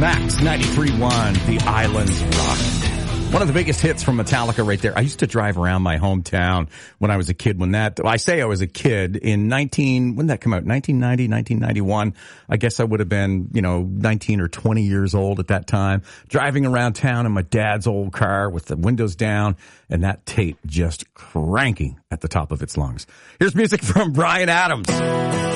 Max 93.1, The Islands Rock. One of the biggest hits from Metallica right there. I used to drive around my hometown when I was a kid I say I was a kid in when did that come out? 1990, 1991. I guess I would have been, 19 or 20 years old at that time. Driving around town in my dad's old car with the windows down and that tape just cranking at the top of its lungs. Here's music from Bryan Adams.